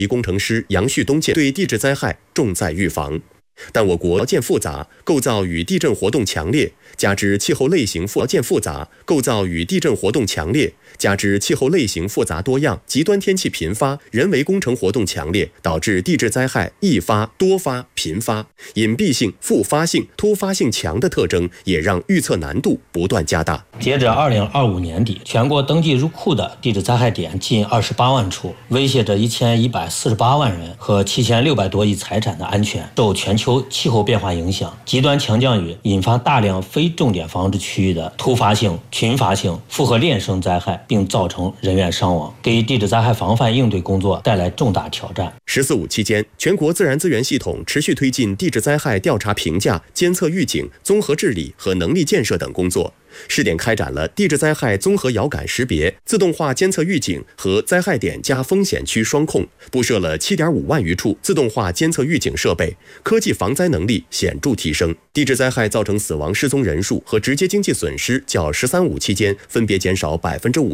工程师杨旭东对地质灾害重在预防。但我国条件复杂，构造与地震活动强烈，加之气候类型条件复杂，构造与地震活动强烈，加之气候类型复杂多样，极端天气频发，人为工程活动强烈，导致地质灾害易发、多发、频发，隐蔽性、复发性、突发性强的特征，也让预测难度不断加大。 截至2025年底，全国登记入库的地质灾害点近28万处，威胁着1148万人和7600多亿财产的安全。受全球气候变化影响，极端强降雨引发大量非重点防治区域的突发性、群发性复合链生灾害，并造成人员伤亡，给地质灾害防范应对工作带来重大挑战。 “14·5”期间，全国自然资源系统持续推进地质灾害调查评价、监测预警、综合治理和能力建设等工作，试点开展了地质灾害综合遥感识别、自动化监测预警和灾害点加风险区双控，布设了7.5万余处自动化监测预警设备，科技防灾能力显著提升。地质灾害造成死亡失踪人数和直接经济损失较“13·5”期间分别减少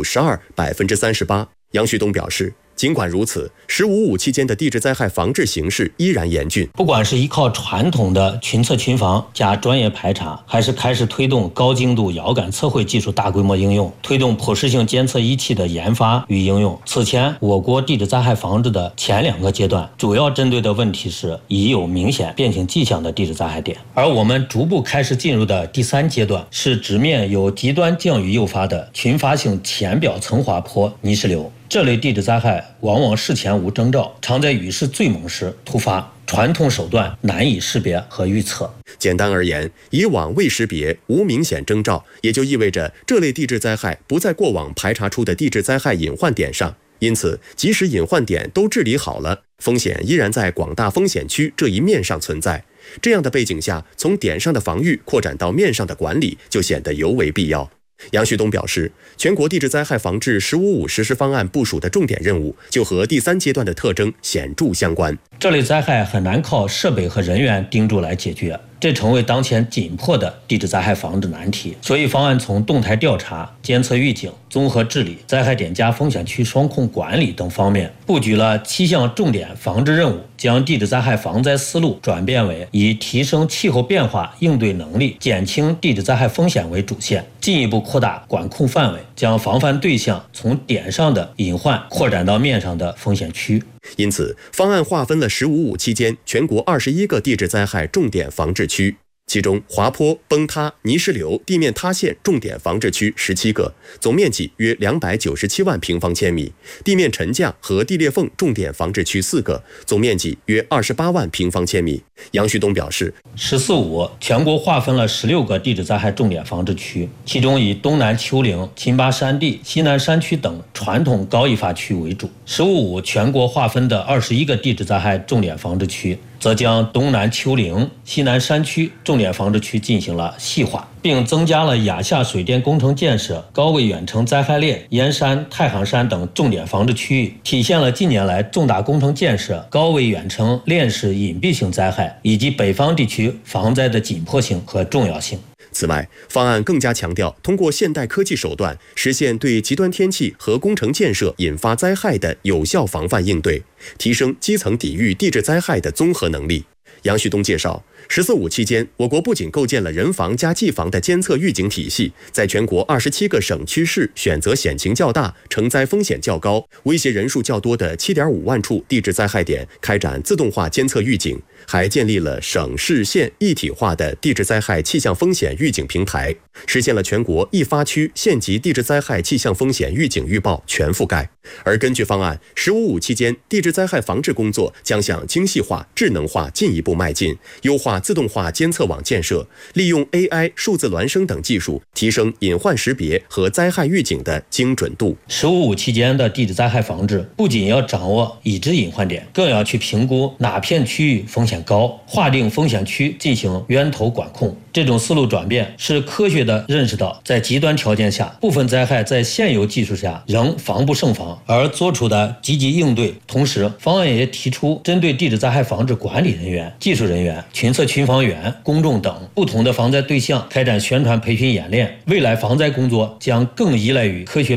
52%、38%。杨旭东表示，尽管如此，“15·5”期间的地质灾害防治形势依然严峻。 不管是依靠传统的群测群防加专业排查，还是开始推动高精度遥感测绘技术大规模应用，推动普适性监测仪器的研发与应用。此前，我国地质灾害防治的前2个阶段，主要针对的问题是已有明显变形迹象的地质灾害点，而我们逐步开始进入的第3阶段，是直面由极端降雨诱发的群发性浅表层滑坡泥石流。这类地质灾害往往事前无征兆，常在雨势最猛时突发，传统手段难以识别和预测。 简单而言，以往未识别、无明显征兆，也就意味着这类地质灾害不在过往排查出的地质灾害隐患点上。因此，即使隐患点都治理好了，风险依然在广大风险区这一面上存在。这样的背景下，从点上的防御扩展到面上的管理，就显得尤为必要。杨旭东表示，全国地质灾害防治“15·5”实施方案部署的重点任务，就和第3阶段的特征显著相关。 这类灾害很难靠设备和人员盯住来解决，这成为当前紧迫的地质灾害防治难题。所以方案从动态调查、监测预警、综合治理、灾害点加风险区双控管理等方面，布局了7项重点防治任务，将地质灾害防灾思路转变为以提升气候变化应对能力、减轻地质灾害风险为主线，进一步扩大管控范围，将防范对象从点上的隐患扩展到面上的风险区。 因此，方案划分了“15·5”期间全国21个地质灾害重点防治区，其中滑坡、崩塌、泥石流、地面塌陷重点防治区17个，总面积约297万平方千米；地面沉降和地裂缝重点防治区4个，总面积约28万平方千米。杨旭东表示 ，“14·5”全国划分了16个地质灾害重点防治区，其中以东南丘陵、秦巴山地、西南山区等传统高易发区为主。“15·5”全国划分的21个地质灾害重点防治区，则将东南丘陵、西南山区重点防治区进行了细化，并增加了亚下水电工程建设、高位远程灾害链、燕山、太行山等重点防治区域，体现了近年来重大工程建设、高位远程链式隐蔽性灾害以及北方地区防灾的紧迫性和重要性。 此外，方案更加强调通过现代科技手段，实现对极端天气和工程建设引发灾害的有效防范应对，提升基层抵御地质灾害的综合能力。杨旭东介绍，“14·5”期间，我国不仅构建了人防加技防的监测预警体系，在全国27个省区市选择险情较大、承灾风险较高、威胁人数较多的7.5万处地质灾害点开展自动化监测预警，还建立了省市县一体化的地质灾害气象风险预警平台，实现了全国易发区县级地质灾害气象风险预警预报全覆盖。而根据方案，“15·5”期间地质灾害防治工作将向精细化、智能化进一步迈进，优化自动化监测网建设，利用 AI、数字孪生等技术，提升隐患识别和灾害预警的精准度。 “15·5”期间的地质灾害防治，不仅要掌握已知隐患点，更要去评估哪片区域风险高，划定风险区进行源头管控。这种思路转变是科学地认识到，在极端条件下，部分灾害在现有技术下仍防不胜防，而做出的积极应对。同时，方案也提出针对地质灾害防治管理人员、技术人员、群测群防员、公众等不同的防灾对象开展宣传培训演练。未来防灾工作将更依赖于科学